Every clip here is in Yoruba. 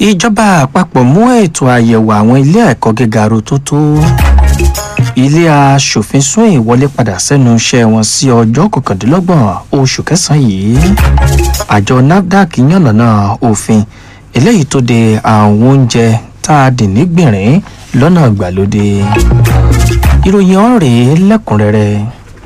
ìjọba àpapọ̀ mú ètò àyẹ̀wò àwọn ilé ẹ̀kọ́ gíga ro tó tó. ilé aṣòfin sún ìwọlé padà sẹ́nu iṣẹ́ wọn sí ọjọ́ kọkàndínlọ́gbọ̀n oṣù kẹsàn-án yìí. àjọ NAFDAC yànnàná òfin eléyìí tó de àwọn oúnjẹ tá a dì ní gbìnrín lọ́nà ìgbàlódé. ìròyìn ọ̀rẹ́ lẹ́kùnrẹ́rẹ́.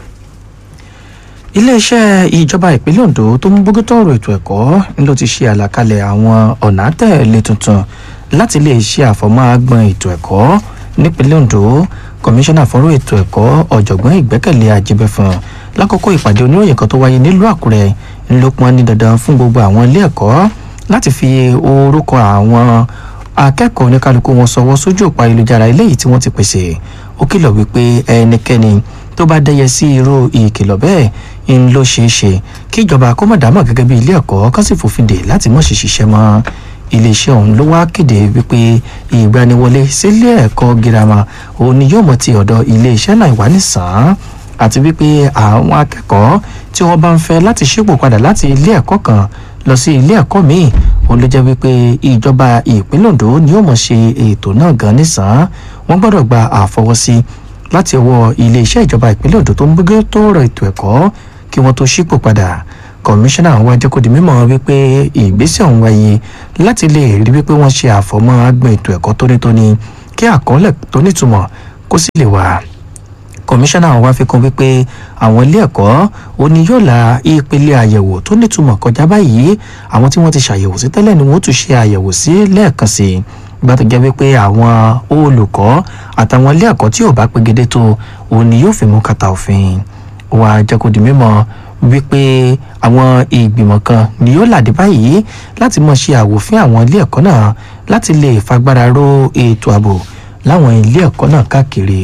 iléeṣẹ́ ìjọba ìpínlẹ̀ Ondo tó ń bójútó ọ̀rọ̀ ètò ẹ̀kọ́ ló ti ṣe àlàkalẹ̀ àwọn ọ̀nà àtẹ̀lé tuntun láti lè ṣe àfọ̀mọ́ agbọn ètò ẹ̀kọ́ nípínlẹ̀ Ondo. kọmíṣánná fọ́rọ̀ ètò ẹ̀kọ́ ọ̀jọ̀gbọ́n Ìgbẹ́kẹ̀lé Ajẹ́bẹ́fọ̀n lákòókò ìpàdé oníròyìn kan tó wáyé nílùú Àkúrẹ́ ló pọn ní dandan fún gbogbo àwọn ilé ẹ̀kọ́ láti fi orúkọ àwọn akẹ́kọ̀ọ́ oníkálukú wọn sọwọ́ sójú òpó ayélujára eléyìí tí wọ́n ti pèsè. ó kìlọ̀ wípé ẹnikẹ́ni tó bá dẹ́yẹ sí irú ìkìlọ̀ bẹ́ẹ̀ ń ló ṣeé ṣe kí ìjọba kó mọ̀ dámọ̀ gẹ́gẹ́ bí ilé ẹ̀kọ́ kan sì fòfin dè láti mọ̀ ṣiṣẹ́ mọ́. iléeṣẹ́ ọ̀hún ló wá kéde wípé ìgbaniwọlé sílé ẹ̀kọ́ girama òun ni yóò mọ̀ ti ọ̀dọ̀ iléeṣẹ́ náà wá nísàn-án àti wípé àwọn akẹ́kọ̀ọ́ tí wọ́n bá ń fẹ́ láti ṣípò padà láti ilé ẹ̀kọ́ kan lọ sí ilé ẹ̀kọ́ míì òun ló jẹ́ wípé ìjọba ìpínlẹ̀ Ondo ni yóò mọ̀ ṣe ètò náà gan nísàn-án. wọ́n gbọ́dọ̀ gba àfọwọ́sí láti ọwọ́ iléeṣẹ́ ìjọba ìpínlẹ̀ Ondo tó ń bójú tó ọ̀rọ̀ ètò ẹ̀kọ́ kí wọ́n tó ṣípò padà. kọmíṣánná wa jẹ́ kó di mímọ̀ wípé ìgbésẹ̀ ọ̀hún wáyé láti lè rí wípé wọ́n ṣe àfọ̀mọ́ agbọn ètò ẹ̀kọ́ tónítóní kí àkọọ́lẹ̀ tó nítumọ̀ kó sì lè wà. kọmíṣánná wa fi kún wípé àwọn ilé ẹ̀kọ́ òní yóò la ìpele àyẹ̀wò tó nítumọ̀ kọjá báyìí. àwọn tí wọ́n ti ṣàyẹ̀wò sí tẹ́lẹ̀ ni wọ́n tún ṣe àyẹ̀wò sí lẹ́ẹ̀kan sí i. ìgbà tó jẹ́ wípé àwọn olùkọ́ àtàwọn ilé ẹ̀kọ́ tí ò bá pegedé tó òní yóò fi mú kàtà òfin. wa jẹ́ kó di mímọ̀ wípé àwọn ìgbìmọ̀ kan ni yóò làdé báyìí láti mọ̀ ṣe àwòfín àwọn ilé ẹ̀kọ́ náà láti lè fagbára ró ètò ààbò láwọn ilé ẹ̀kọ́ náà káàkiri.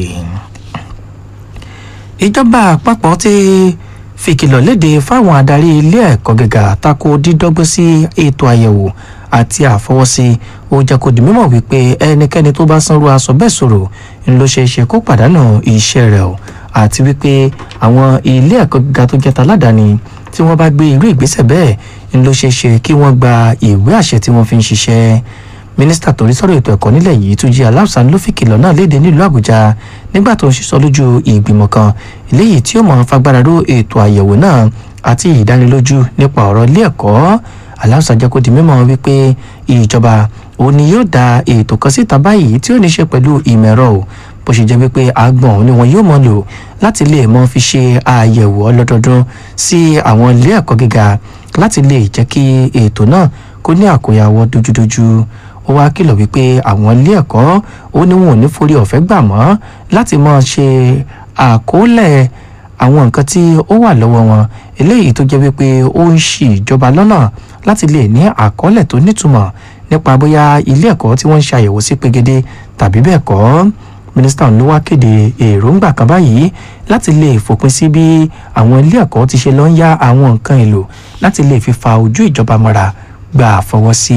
ìjọba àpapọ̀ ti fìkìlọ̀ léde fáwọn adarí ilé ẹ̀kọ́ gíga tako dídọ́gbọ́n sí ètò àyẹ̀wò àti àfọwọ́sí. ó jẹ́ kó di mímọ̀ wípé ẹnikẹ́ni tó bá sanwó aṣọ bẹ́ẹ̀ sọ̀rọ̀ ńlọ ṣe é ṣe kó pàdánù iṣẹ́ rẹ̀ o àti wípé àwọn ilé ẹ̀kọ́ gíga tó jẹ́ta aládàáni tí wọ́n bá gbé irú ìgbésẹ̀ bẹ́ẹ̀ ńlọ ṣe é ṣe kí wọ́n gba ìwé àṣẹ tí wọ́n fi ń ṣiṣẹ́. mínísítà tó rí sọ̀rọ̀ ètò ẹ̀kọ́ nílẹ̀ yìí Túnjí Aláùsá ló fìkìlọ̀ náà léde nílùú Àbújá nígbà tó ń ṣiṣọ́ lójú ìgbìmọ̀ kan eléyìí tí ó mọ̀ fagbára ró ètò àyẹ̀wò náà àti ìdánilójú nípa ọ̀rọ̀ ilé ẹ̀kọ́. Aláùsá jẹ́ kó di mímọ̀ wípé ìjọba òun ni yóò dá ètò kan síta báyìí tí ó ní ṣe pẹ̀lú ìmọ̀ ẹ̀rọ o bó ṣe jẹ́ wípé agbọ̀n ni wọn yóò mọ̀ lò láti lè mọ̀ fi ṣe àyẹ̀wò ọlọ́dọọdún sí àwọn ilé ẹ̀kọ́ gíga láti lè jẹ́ kí ètò náà kó ní àkóyawọ́ dojúdojú. ó wá kìlọ̀ wípé àwọn ilé ẹ̀kọ́ ó ní wọn ò ní forí ọ̀fẹ́ gbà mọ́ láti mọ̀ ṣe àkọọ́lẹ̀ àwọn nǹkan tí ó wà lọ́wọ́ wọn eléyìí tó jẹ́ wípé ó ń ṣì ìjọba lọ́nà láti lè ní àkọọ́lẹ̀ tó nítumọ̀ nípa bóyá ilé ẹ̀kọ́ tí wọ́n ń ṣe àyẹ̀wò sí pegedé tàbí bẹ́ẹ̀ kọ́. mínísítà ló wá kéde èròǹgbà kan báyìí láti lè fòpin sí bí àwọn ilé ẹ̀kọ́ ti ṣe lọ ń yá àwọn nǹkan èlò láti lè fi fa ojú ìjọba mọ́ra gbà àfọwọ́sí.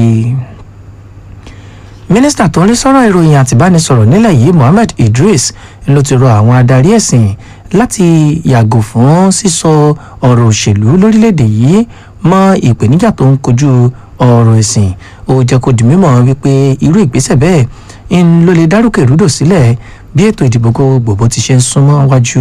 mínísítà tó ń rí sọ́rọ̀ ìròyìn àtìbánisọ̀rọ̀ nílẹ̀ yìí Mohammed Idris ló ti rọ àwọn adarí ẹ̀sìn láti yàgò fún sísọ ọ̀rọ̀ òṣèlú lórílẹ̀‐èdè yìí mọ́ ìpèníjà tó ń kojú ọ̀rọ̀ ẹ̀sìn. ó jẹ́ kó di mímọ̀ wípé irú ìgbésẹ̀ bẹ́ẹ̀ ń ló lè dárúkè rúdò sílẹ̀ bí ètò ìdìbò gbogbo ti ṣe ń súnmọ́ wájú.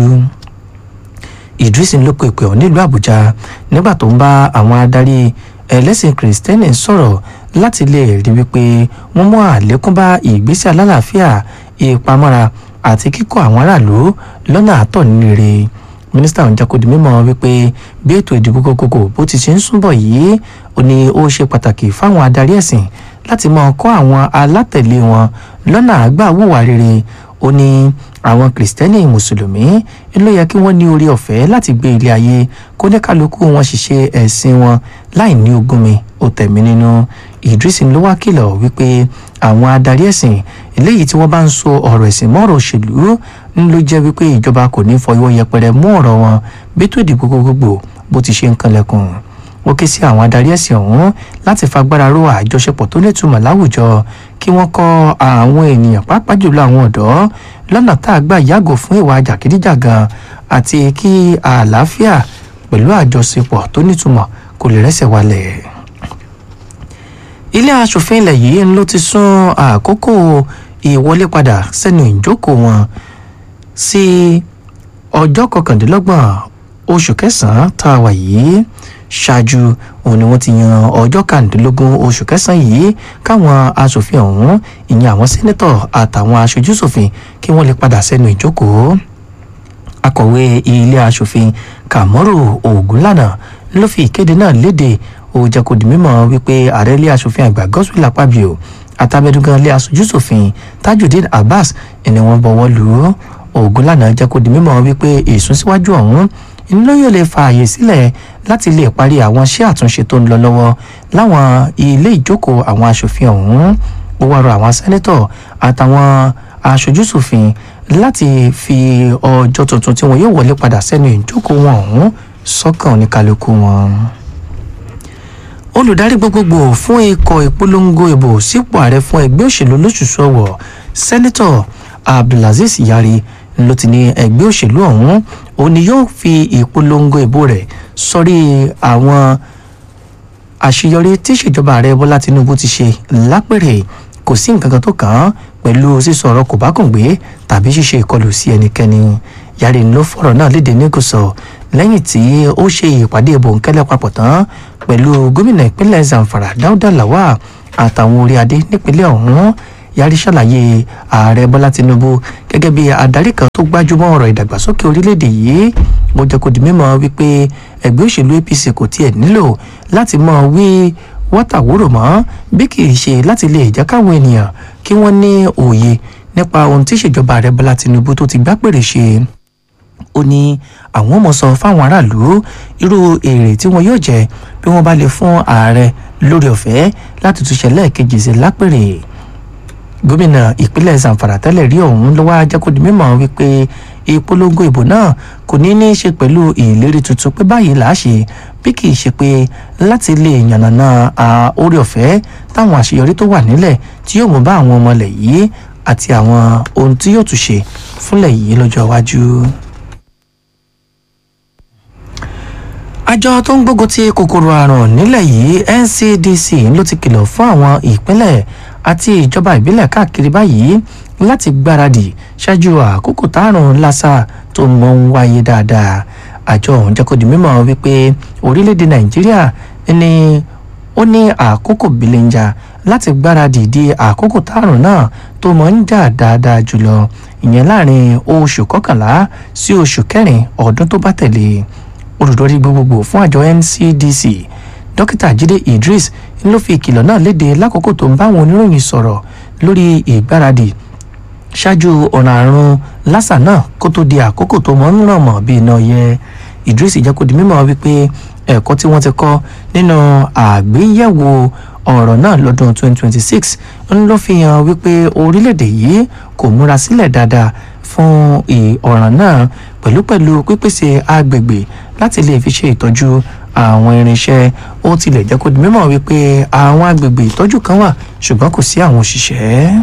Idris ló pe ìpè ọ̀ nílùú Àbújá nígbà tó ń bá àwọn adarí ẹlẹ́sìn kìrìsìtẹ́nì sọ̀rọ̀ láti lè rí wípé wọ́n mú àlékún bá ìgbésẹ̀ alálàáfíà ìpamọ́ra àti kíkọ́ àwọn aráàlú lọ́nà àtọ̀ nílé. mínísítà ń jẹ́ kó di mímọ̀ wípé bí ètò ìdìbò gbogbogbò bó ti ṣe ń súnbọ̀ yìí ó ní ó ṣe pàtàkì fáwọn adarí ẹ̀sìn láti máa kọ́ àwọn alátẹ̀lé wọn lọ́nà àgbà wùwà rere. ó ní àwọn kìrìsìtẹ́nì mùsùlùmí ló yẹ kí wọ́n ní orí ọ̀fẹ́ láti gbé ilé ayé kó ní kálukú wọn ṣiṣẹ́ ẹ̀sìn wọn láì ní ogúnmi ó tẹ̀mí nínú. Idris ló wá kìlọ̀ wípé àwọn adarí ẹ̀sìn eléyìí tí wọ́n bá ń so ọ̀rọ̀ ẹ̀sìn mọ́ ọ̀rọ̀ òṣèlú ló jẹ́ wípé ìjọba kò ní fọwọ́ yẹpẹrẹ mú ọ̀rọ̀ wọn bí tó ìdìbò gbogbogbò bó ti ṣe ń kanlẹ̀kùn. ó ké sí àwọn adarí ẹ̀sìn ọ̀hún láti fagbára ró àjọṣepọ̀ tó nítumọ̀ láwùjọ kí wọ́n kọ́ àwọn ènìyàn pàápàá jùlọ àwọn ọ̀dọ́ lọ́nà tá a gbà yàgò fún ìwà jàgídíjàgan àti kí àlàáfíà pẹ̀lú àjọṣepọ̀ tó nítumọ̀ kó lè rẹ́sẹ̀ wálẹ̀. ilé aṣòfin ilẹ̀ yìí ló ti sún àkókò ìwọlé padà sẹ́nu ìjókòó wọn sí ọjọ́ 29 oṣù kẹsàn-án tá a wà yìí. Ṣáájú òun ni wọ́n ti yan ọjọ́ 15 oṣù kẹsàn-án yìí káwọn aṣòfin ọ̀hún ìyẹn àwọn sẹ́nẹ́tọ̀ àtàwọn aṣojúṣòfin kí wọ́n lè padà sẹ́nu ìjókòó. Akọ̀wé ilé aṣòfin Kàmọ́rù Ògúnlànà ló fi ìkéde náà léde. Ó jẹ́ kó di mímọ̀ wípé ààrẹ ilé aṣòfin àgbà Godswill Akpabio àtàbẹ̀dùgan ilé aṣojúṣòfin Tajudeen Abbas ni wọ́n bọwọ́ lù ú. Ògúnlànà jẹ́ kó di mímọ̀ wípé ìsúnsíwájú ọ̀hún iná yóò lè fa àyè sílẹ̀ láti lè parí àwọn iṣẹ́ àtúnṣe tó ń lọ lọ́wọ́ láwọn ilé ìjókòó àwọn aṣòfin ọ̀hún. Ó wá rọ àwọn sẹ́nẹ́tọ̀ àtàwọn aṣojúṣòfin láti fi ọjọ́ tuntun tí wọn yóò wọlé padà sẹ́nu ìjókòó wọn ọ̀hún sọ́kàn oníkálukú wọn. Olùdarí gbogbogbò fún ikọ̀ ìpolongo ìbò sípò ààrẹ fún ẹgbẹ́ òṣèlú olóṣùṣù ọ̀wọ̀ sẹ́nẹ́tọ̀ Abdulaziz Yari ló ti ní ẹgbẹ́ òṣèlú ọ̀hún òun ni yóò fi ìpolongo ìbò rẹ̀ sórí àwọn àṣeyọrí tí ìṣèjọba ààrẹ Bọ́lá Tinubu ti ṣe lápẹ̀rẹ̀. Kò sí nǹkan kan tó kàn án pẹ̀lú sísọ ọ̀rọ̀ kòbákùngbé tàbí ṣíṣe ìkọlù sí ẹnikẹ́ni. Yari ló fọ̀rọ̀ náà léde ní Gúúsọ̀ lẹ́yìn tí ó ṣe ìpàdé bòńkẹ́lẹ́ papọ̀ tán pẹ̀lú gómìnà ìpínlẹ̀ Zamfara Dauda Lawal àtàwọn orí adé nípínlẹ̀ ọ̀hún. Yari ṣàlàyé ààrẹ Bọ́lá Tinubu gẹ́gẹ́ bí adarí kan tó gbájúmọ́ ọ̀rọ̀ ìdàgbàsókè orílẹ̀-èdè yìí. Ó jẹ́ kó di mímọ̀ wípé ẹgbẹ́ òṣèlú APC kò tiẹ̀ nílò láti mọ̀ wí wọ́tàwúrò mọ́ bí kì í ṣe láti lè jẹ́ káwọn ènìyàn kí wọ́n ní òye nípa ohun tí ìṣèjọba ààrẹ Bọ́lá Tinubu tó ti gbápèrè ṣe. Ó ní àwọn ọmọ sọ fáwọn aráàlú irú èrè tí wọn yóò jẹ bí wọ́n bá lè fún ààrẹ lórí ọ̀fẹ́ láti túnṣe lẹ́ẹ̀kejì sí lápèrè. Gómìnà ìpínlẹ̀ Zamfara tẹ́lẹ̀ rí ọ̀hún ló wá jẹ́ kó di mímọ̀ wípé ìpolongo ìbò náà kò ní í ṣe pẹ̀lú ìlérí tuntun pé báyìí là á ṣe bí kì í ṣe pé láti lè yànnàná oore ọ̀fẹ́ táwọn àṣeyọrí tó wà nílẹ̀ tí yóò mú bá àwọn ọmọ ilẹ̀ yìí àti àwọn ohun tí yóò tún ṣe fúnlẹ̀ yìí lọ́jọ́ iwájú. Àjọ tó ń gbógun ti kòkòrò àrùn nílẹ̀ yìí NCDC ló ti kìlọ̀ fún àwọn ìpínlẹ̀ àti ìjọba ìbílẹ̀ káàkiri báyìí láti gbáradì ṣáájú àkókò tárùn lásà tó mọ́ ń wáyé dáadáa. Àjọ ọ̀hún jẹ́ kó di mímọ̀ wípé orílẹ̀-èdè Nàìjíríà ni ó ní àkókò bìlẹ̀njà láti gbáradì di àkókò tárùn náà tó mọ́ ń jà dáadáa jùlọ ìyẹn láàrin oṣù 11 sí oṣù 4 ọdún tó bá tẹ̀lé. Olùdarí gbogbogbò fún àjọ NCDC Dókítà Jídé Idris ló fi ìkìlọ̀ náà léde lákòókò tó ń bá àwọn oníròyìn sọ̀rọ̀ lórí ìgbáradì ṣáájú ọ̀nà àrùn lásà náà kó tó di àkókò tó mọ́ ń ràn mọ́ bí iná yẹ. Idris jẹ́ kó di mímọ̀ wípé ẹ̀kọ́ tí wọ́n ti kọ́ nínú àgbéyẹ̀wò ọ̀rọ̀ náà lọ́dún 2026 ń ló fi hàn wípé orílẹ̀-èdè yìí kò múra sílẹ̀ dáadáa fún ọ̀ràn náà pẹ̀lú pípèsè agbègbè láti lè fi ṣe ìtọ́jú àwọn irinṣẹ́. Ó tilẹ̀ jẹ́ kó di mímọ̀ wípé àwọn agbègbè ìtọ́jú kan wà ṣùgbọ́n kò sí àwọn òṣìṣẹ́.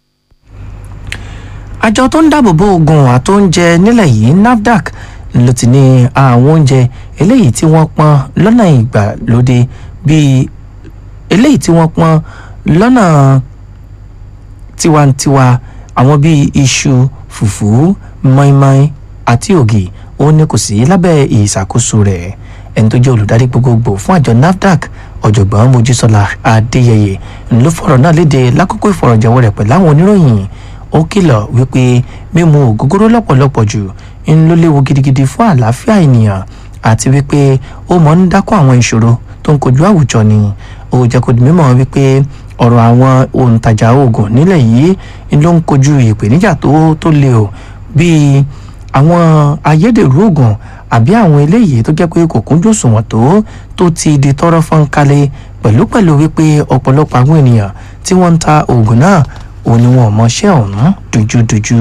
Àjọ tó ń dáàbòbò oògùn àtóúnjẹ nílẹ̀ yìí NAFDAC ló ti ní àwọn oúnjẹ eléyìí tí wọ́n pọ́n lọ́nà ìgbàlódé bíi eléyìí tí wọ́n pọ́n lọ́nà tiwantiwa àwọn bíi iṣu, fùfú, mọ́ínmọ́ín àti ògì ó ní kò sí lábẹ́ ìṣàkóso rẹ̀. Ẹni tó jẹ́ olùdarí gbogbogbò fún àjọ NAFDAC ọ̀jọ̀gbọ́n Mojísọ́lá Adéyẹyẹ ló fọ̀rọ̀ náà léde lákòókò ìfọ̀rọ̀jẹ̀wọ̀ rẹ̀ pẹ̀lú àwọn oníròyìn. Ó kìlọ̀ wípé mímu ògógóró lọ́pọ̀lọpọ̀ jù ń ló léwu gidigidi fún àlàáfíà ènìyàn àti wípé ó mọ̀ ń dákún àwọn ìṣòro tó ń kojú àwùjọ ni. Ó jẹ́ kó di mímọ̀ wípé ọ̀rọ̀ àwọn òǹtajà oògùn nílẹ̀ yìí ló ń kojú ìpèníjà tó le o bíi àwọn ayédèrú oògùn àbí àwọn eléyìí tó jẹ́ pé kò kúnjú òṣùwọ̀n tó ti di tọ́rọ́ fọ́nkálẹ̀ pẹ̀lú wípé ọ̀pọ̀lọpọ̀ àwọn ènìyàn tí wọ́n ń ta oògùn náà òun ni wọn mọṣẹ́ ọ̀hún dojúdojú.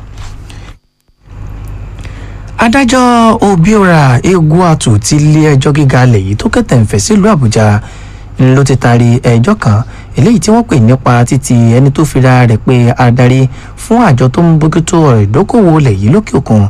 Adájọ́ Obiora Egwuatu ti ilé ẹjọ́ gíga ilẹ̀ yìí tó kẹ̀tẹ̀ǹfẹ̀ sílùú Àbújá ló ti taari ẹjọ́ kan eléyìí tí wọ́n pè nípa títí ẹni tó fira rẹ̀ pé adarí fún àjọ tó ń bójútó ọ̀rọ̀ ìdókòwò ilẹ̀ yìí lókè òkun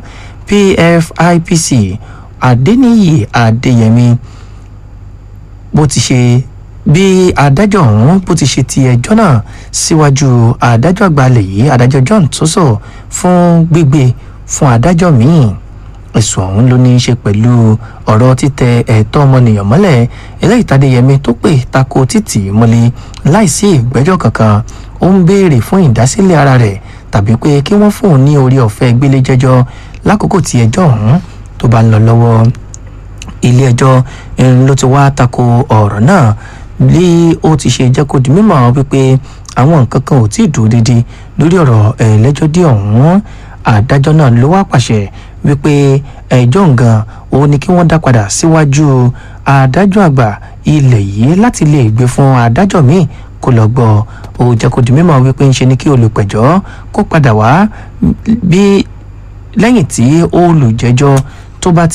PFIPC Adéníyì Adéyẹmí bó ti ṣe bí adájọ́ ọ̀hún bó ti ṣe ti ẹjọ́ náà síwájú adájọ́ àgbà ilẹ̀ yìí adájọ́ John Toso fún gbígbé fún adájọ́ míì. Ẹ̀sùn ọ̀hún ló ní í ṣe pẹ̀lú ọ̀rọ̀ títẹ ẹ̀tọ́ ọmọnìyàn mọ́lẹ̀ eléyìí tádéyẹmí tó pè tako títì mọ́lẹ̀ láìsí ìgbẹ́jọ́ kankan. Ó ń béèrè fún ìdásílẹ̀ ara rẹ̀ tàbí pé kí wọ́n fún òun ní orí ọ̀fẹ́ gbélé jẹ́jọ́ lákòókò tí ẹjọ́ ọ̀hún tó bá ń lọ lọ́wọ́. Ilé ẹjọ́ ló ti wá tako ọ̀rọ̀ náà bí ó ti ṣe jẹ́ kó di mímọ̀ wípé àwọn nǹkan kan ò tí ì dúró dédé lórí ọ̀rọ̀ ẹlẹ́jọ́ dé ọ̀hún. Adájọ́ náà ló wá pàṣẹ wípé ẹjọ́ nǹkan òun ni kí wọ́n dá padà síwájú adájọ́ àgbà ilẹ̀ yìí láti lè gbé fún adájọ́ míì kó lọ gbọ́. Ó jẹ́ kó di mímọ̀ wípé ń ṣe ni kí olùpẹ̀jọ́ kó padà wá bí lẹ́yìn tí olùjẹ́jọ́ tó bá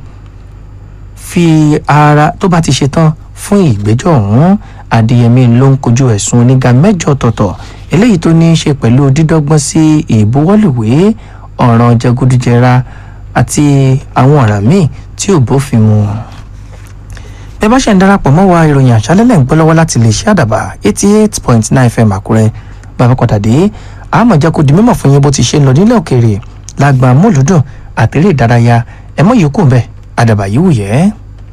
ti ṣetán fún ìgbẹ́jọ́ ọ̀hún. Adéyẹmí ló ń kojú ẹ̀sùn oníga 8 ọ̀tọ̀ọ̀tọ̀ eléyìí tó ní í ṣe pẹ̀lú dídọ́gbọ́n sí ìbuwọ́lùwé ọ̀ràn jẹgúdújẹrá àti àwọn ọ̀ràn míì tí ò bófin mu. Bí ẹ bá ṣe ń darapọ̀ mọ́ wa ìròyìn àṣálẹ́ lẹ́ ń gbọ́ lọ́wọ́ láti lè ṣe àdàbà 88.9 FM Àkúrẹ́. Bàbá kọ̀dàdé àmọ̀ jẹ́ kó di mímọ̀ fún yín bó ti ṣe ń lọ nílẹ̀ òkèèrè lágbà mọ́lùdùn àtẹ̀rẹ́ ìdárayá ẹ̀mọ́ yòókù bẹ́ẹ̀ àdàbà yìí wù yẹ́.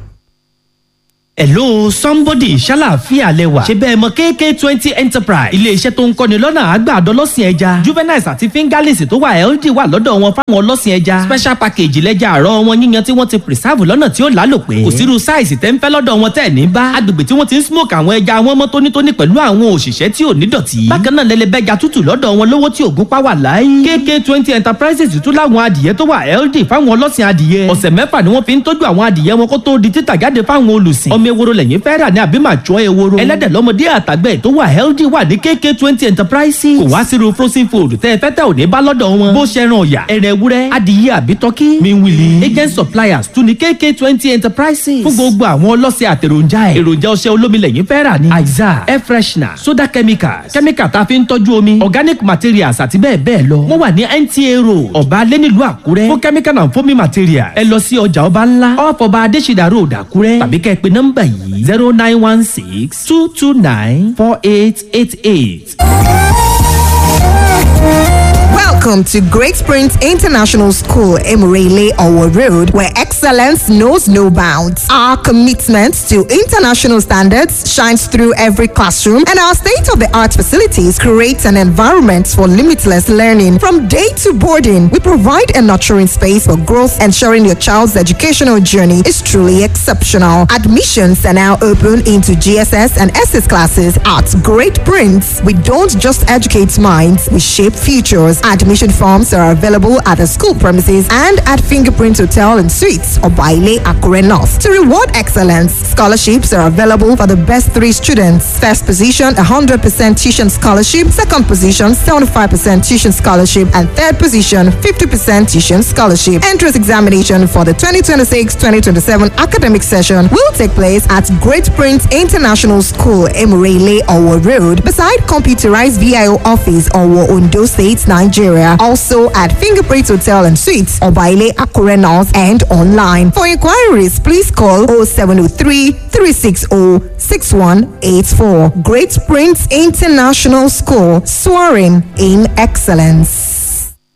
Hello somebody ṣàlàáfíà lẹ́wà ṣe bẹ́ẹ̀ mọ KK20 Enterprise ilé-iṣẹ́ tó ń kọ́ni lọ́nà àgbàdo ọlọ́sìn ẹja juveniles àti fingerlings tó wà healthy wà lọ́dọ̀ wọn fáwọn ọlọ́sìn ẹja special package lẹ́jà àárọ̀ wọn yíyan tí wọ́n ti preserve lọ́nà tí ó lálòpé kò sírú size tẹ́ ń fẹ́ lọ́dọ̀ wọn tẹ́ ní bá agbègbè tí wọ́n ti ń smoke àwọn ẹja wọn mọ́ tónítóní pẹ̀lú àwọn òṣìṣẹ́ tí ò ní dọ̀tí bákan náà lẹ́lẹ́bẹ́ja tútù lọ́dọ̀ wọn lówó tí ògún pa wà láyé KK20 Enterprises tún láwọn adìyẹ tó wà healthy fáwọn ọlọ́sìn adìyẹ ọ̀sẹ̀ mẹ́fà ni wọ́n fi ń tọ́jú àwọn adìyẹ wọn kó tó di títà jáde fáwọn olùsìn ọmọ ewúro lẹ́yìn fẹ́ rà ní àbí máa jọ ewúro ẹlẹ́dẹ̀ lọ́mọdé àtàgbẹ̀ tó wà healthy wà ní KK20 Enterprises kò wá sírú frozen food tẹ́ ẹ fẹ́ tẹ́ ò ní bá lọ́dọ̀ wọn bó ṣe ran ọ̀yà ẹran ewúrẹ́ adìyẹ àbí tọ́kí miwili agent suppliers tún ní KK20 Enterprises fún gbogbo àwọn ọlọ́sẹ̀ àtẹ̀ròjà èròjà ọṣẹ olómi lẹ́yìn fẹ́ rà ní aiza air freshener soda chemicals chemical tá a fi ń tọ́jú omi organic materials àti bẹ́ẹ̀ bẹ́ẹ̀ lọ wọ́n wà ní NTA road ọba alẹ́ nílùú Àkúrẹ́ fún chemical and foaming materials ẹ lọ sí ọjà ọba ńlá off ọba Adésìdá road Àkúrẹ́ tàbí kẹ́ ẹ pe nọ́mbà yìí 0916-229-4888. Welcome to Great Springs International School, Emirele Owo Road, where excellence knows no bounds. Our commitment to international standards shines through every classroom, and our state-of-the-art facilities create an environment for limitless learning. From day to boarding, we provide a nurturing space for growth, ensuring your child's educational journey is truly exceptional. Admissions are now open into GSS and SS classes at Great Prince. We don't just educate minds, we shape futures. Admission forms are available at the school premises and at Fingerprint Hotel and Suites or Baile Akure North. To reward excellence, scholarships are available for the best 3 students. First position, 100% tuition scholarship. Second position, 75% tuition scholarship. And third position, 50% tuition scholarship. Entrance examination for the 2026-2027 academic session will take place at Great Prince International School, Emirele Owo Road, beside computerized VIO office, Owo, Ondo State, Nigeria. Also at Fingerprint Hotel and Suites, Obaile Akure North, and online. For inquiries, please call 0703-360-6184. Great Prince International School, soaring in excellence.